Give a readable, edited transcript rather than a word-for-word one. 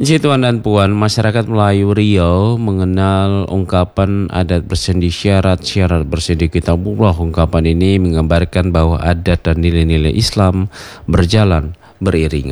Ji Tuan dan Puan, masyarakat Melayu Riau mengenal ungkapan adat bersendi syarat bersendi kitabullah. Ungkapan ini menggambarkan bahwa adat dan nilai-nilai Islam berjalan beriringan.